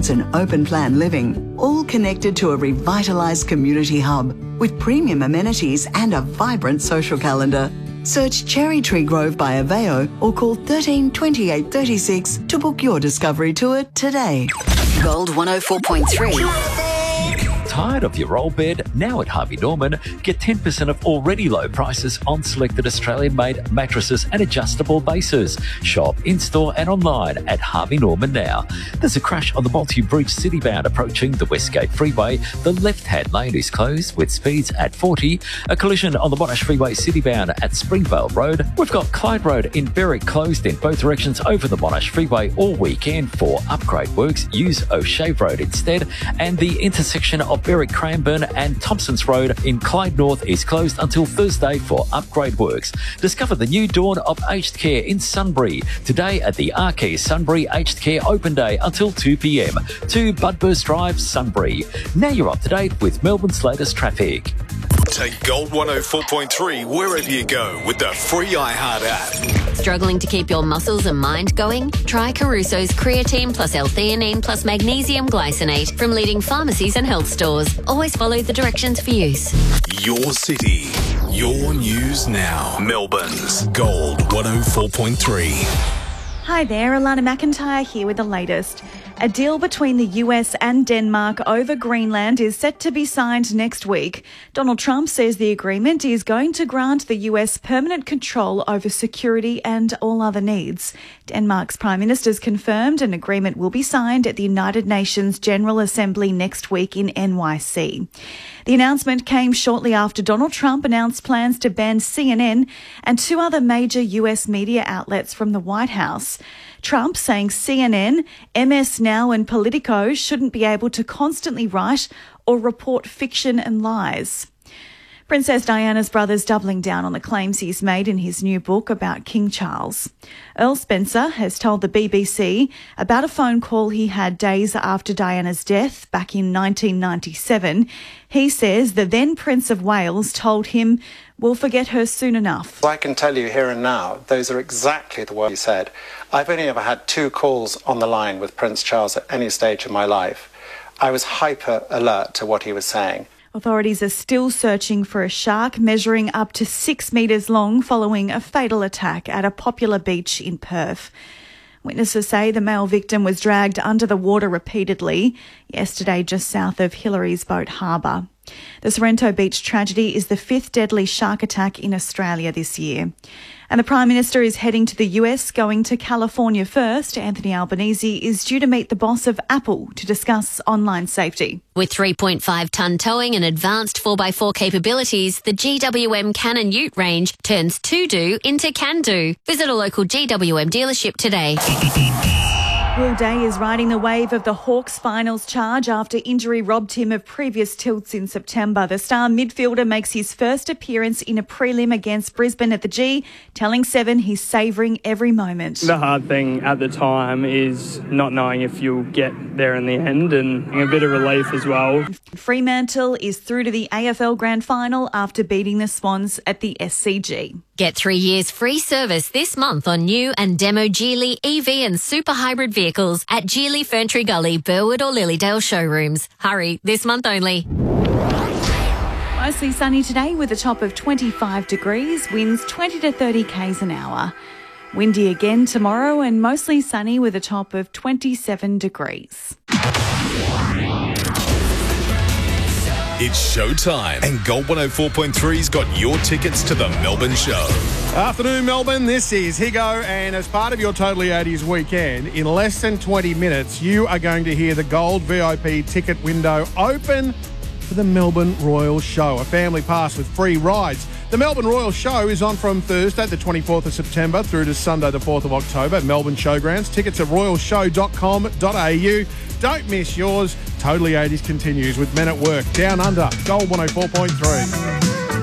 sports and open plan living, all connected to a revitalised community hub with premium amenities and a vibrant social calendar. Search Cherry Tree Grove by Aveo or call 13 28 36 to book your discovery tour today. Gold 104.3. Tired of your old bed? Now at Harvey Norman, get 10% off already low prices on selected Australian-made mattresses and adjustable bases. Shop in-store and online at Harvey Norman now. There's a crash on the Multi Bridge Citybound approaching the Westgate Freeway. The left-hand lane is closed with speeds at 40. A collision on the Monash Freeway Citybound at Springvale Road. We've got Clyde Road in Berwick closed in both directions over the Monash Freeway all weekend for upgrade works. Use O'Shea Road instead. And the intersection of Berwick Cranbourne and Thompson's Road in Clyde North is closed until Thursday for upgrade works. Discover the new dawn of aged care in Sunbury. Today at the Arcare Sunbury Aged Care Open Day until 2 p.m. to Budburst Drive, Sunbury. Now you're up to date with Melbourne's latest traffic. Take Gold 104.3 wherever you go with the free iHeart app. Struggling to keep your muscles and mind going? Try Caruso's Creatine plus L-theanine plus Magnesium Glycinate from leading pharmacies and health stores. Always follow the directions for use. Your city, your news now. Melbourne's Gold 104.3. Hi there, Alana McIntyre here with the latest. A deal between the US and Denmark over Greenland is set to be signed next week. Donald Trump says the agreement is going to grant the US permanent control over security and all other needs. Denmark's Prime Minister's confirmed an agreement will be signed at the United Nations General Assembly next week in NYC. The announcement came shortly after Donald Trump announced plans to ban CNN and two other major US media outlets from the White House. Trump saying CNN, MS Now and Politico shouldn't be able to constantly write or report fiction and lies. Princess Diana's brother's doubling down on the claims he's made in his new book about King Charles. Earl Spencer has told the BBC about a phone call he had days after Diana's death back in 1997. He says the then Prince of Wales told him, "We'll forget her soon enough." I can tell you here and now, those are exactly the words he said. I've only ever had 2 calls on the line with Prince Charles at any stage of my life. I was hyper alert to what he was saying. Authorities are still searching for a shark measuring up to 6 metres long following a fatal attack at a popular beach in Perth. Witnesses say the male victim was dragged under the water repeatedly yesterday just south of Hillary's Boat Harbour. The Sorrento Beach tragedy is the 5th deadly shark attack in Australia this year. And the Prime Minister is heading to the US, going to California first. Anthony Albanese is due to meet the boss of Apple to discuss online safety. With 3.5-tonne towing and advanced 4x4 capabilities, the GWM Canon Ute range turns to-do into can-do. Visit a local GWM dealership today. Will Day is riding the wave of the Hawks finals charge after injury robbed him of previous tilts in September. The star midfielder makes his first appearance in a prelim against Brisbane at the G, telling Seven he's savouring every moment. The hard thing at the time is not knowing if you'll get there in the end, and a bit of relief as well. Fremantle is through to the AFL Grand Final after beating the Swans at the SCG. Get 3 years free service this month on new and demo Geely EV and super hybrid vehicles at Geely Ferntree Gully, Burwood or Lilydale showrooms. Hurry, this month only. Mostly sunny today with a top of 25 degrees, winds 20 to 30 k's an hour. Windy again tomorrow and mostly sunny with a top of 27 degrees. It's showtime, and Gold 104.3's got your tickets to the Melbourne show. Afternoon, Melbourne. This is Higo, and as part of your Totally 80s weekend, in less than 20 minutes, you are going to hear the Gold VIP ticket window open for the Melbourne Royal Show, a family pass with free rides. The Melbourne Royal Show is on from Thursday, the 24th of September, through to Sunday, the 4th of October at Melbourne Showgrounds. Tickets at royalshow.com.au. Don't miss yours. Totally 80s continues with Men at Work. Down Under, Gold 104.3.